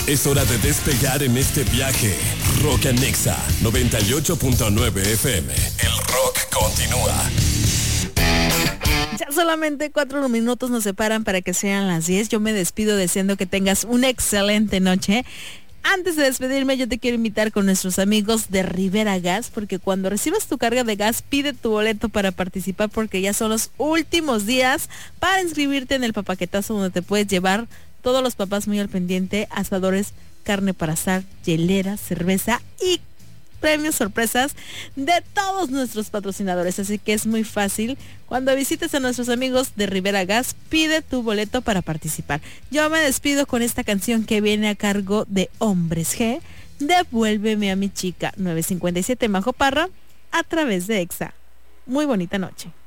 Es hora de despegar en este viaje. Rock en Nexa 98.9 FM. El rock continúa. Ya solamente 4 minutos nos separan para que sean las 10. Yo me despido deseando que tengas una excelente noche. Antes de despedirme, yo te quiero invitar con nuestros amigos de Rivera Gas, porque cuando recibas tu carga de gas, pide tu boleto para participar, porque ya son los últimos días para inscribirte en el papaquetazo, donde te puedes llevar todos los papás muy al pendiente, asadores, carne para asar, hielera, cerveza y premios sorpresas de todos nuestros patrocinadores. Así que es muy fácil. Cuando visites a nuestros amigos de Rivera Gas, pide tu boleto para participar. Yo me despido con esta canción que viene a cargo de Hombres G. Devuélveme a mi chica. 957 Majo Parra, a través de EXA. Muy bonita noche.